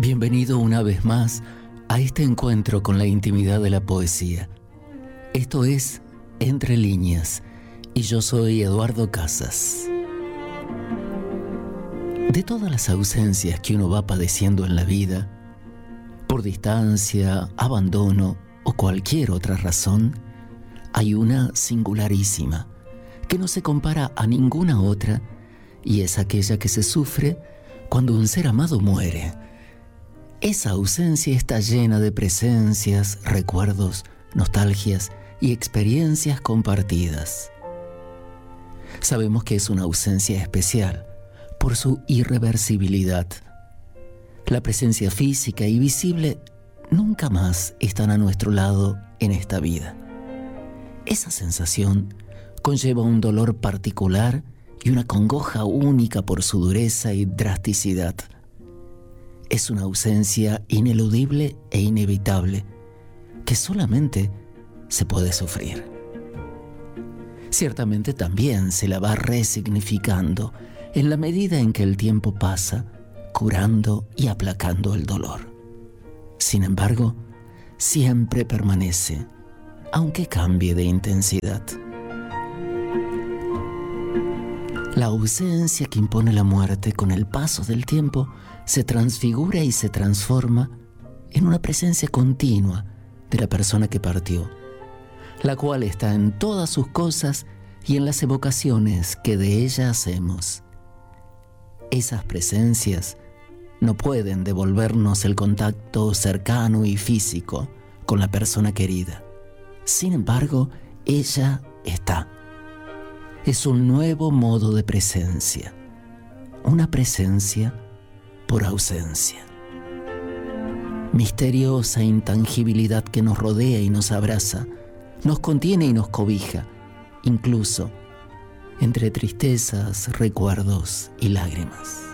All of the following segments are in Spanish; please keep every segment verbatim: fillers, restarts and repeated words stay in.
Bienvenido una vez más a este encuentro con la intimidad de la poesía. Esto es Entre Líneas y yo soy Eduardo Casas. De todas las ausencias que uno va padeciendo en la vida, por distancia, abandono o cualquier otra razón, hay una singularísima que no se compara a ninguna otra y es aquella que se sufre cuando un ser amado muere. Esa ausencia está llena de presencias, recuerdos, nostalgias y experiencias compartidas. Sabemos que es una ausencia especial por su irreversibilidad. La presencia física y visible nunca más están a nuestro lado en esta vida. Esa sensación conlleva un dolor particular y una congoja única por su dureza y drasticidad. Es una ausencia ineludible e inevitable que solamente se puede sufrir. Ciertamente también se la va resignificando en la medida en que el tiempo pasa, curando y aplacando el dolor. Sin embargo, siempre permanece, aunque cambie de intensidad. La ausencia que impone la muerte con el paso del tiempo se transfigura y se transforma en una presencia continua de la persona que partió, la cual está en todas sus cosas y en las evocaciones que de ella hacemos. Esas presencias no pueden devolvernos el contacto cercano y físico con la persona querida. Sin embargo, ella está. Es un nuevo modo de presencia, una presencia por ausencia. Misteriosa intangibilidad que nos rodea y nos abraza, nos contiene y nos cobija, incluso entre tristezas, recuerdos y lágrimas.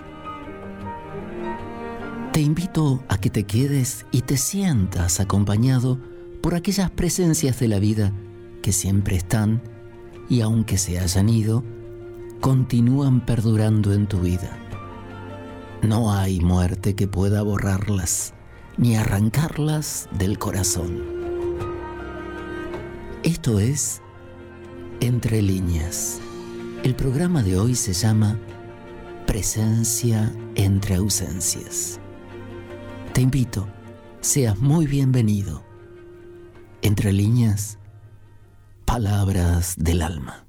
Te invito a que te quedes y te sientas acompañado por aquellas presencias de la vida que siempre están y aunque se hayan ido, continúan perdurando en tu vida. No hay muerte que pueda borrarlas, ni arrancarlas del corazón. Esto es Entre Líneas. El programa de hoy se llama Presencia entre ausencias. Te invito, seas muy bienvenido. Entre Líneas, palabras del alma.